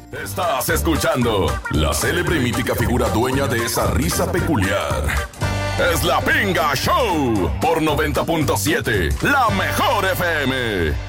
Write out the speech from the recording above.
Estás escuchando la célebre y mítica figura dueña de esa risa peculiar. Es la Pinga Show por 90.7, la mejor FM.